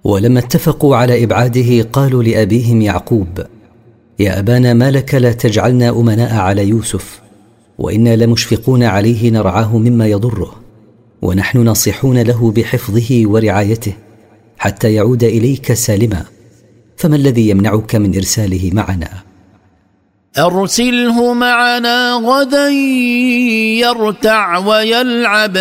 ولما اتفقوا على إبعاده قالوا لأبيهم يعقوب: يا أبانا ما لك لا تجعلنا أمناء على يوسف، وإنا لمشفقون عليه نرعاه مما يضره، ونحن ناصحون له بحفظه ورعايته حتى يعود إليك سالما، فما الذي يمنعك من إرساله معنا؟ أرسله معنا غدا يرتع ويلعب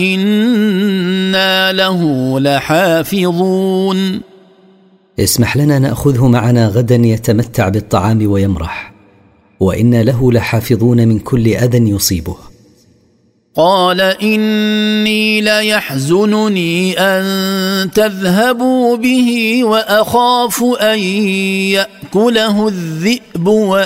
وإنا له لحافظون. اسمح لنا نأخذه معنا غدا يتمتع بالطعام ويمرح، وإنا له لحافظون من كل أذى يصيبه. قال إني ليحزنني أن تذهبوا به وأخاف أن يأكله الذئب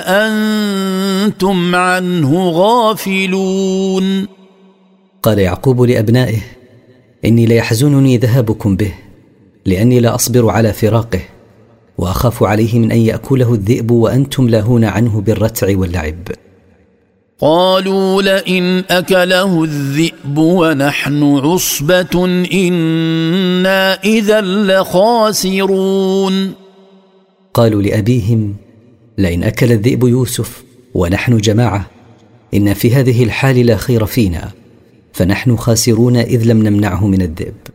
وأنتم عنه غافلون. قال يعقوب لأبنائه: إني ليحزنني ذهابكم به، لأني لا أصبر على فراقه، وأخاف عليه من أن يأكله الذئب وأنتم لاهون عنه بالرتع واللعب. قالوا لئن أكله الذئب ونحن عصبة إنا إذا لخاسرون. قالوا لأبيهم: لئن أكل الذئب يوسف ونحن جماعة إن في هذه الحال لا خير فينا، فنحن خاسرون إذ لم نمنعه من الذئب.